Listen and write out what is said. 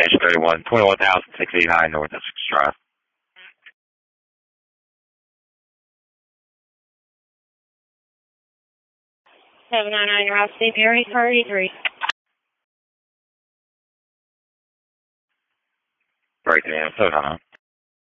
-31, 21,689 North Essex Drive. 799 Route St. Mary, car 83. Right there, 799.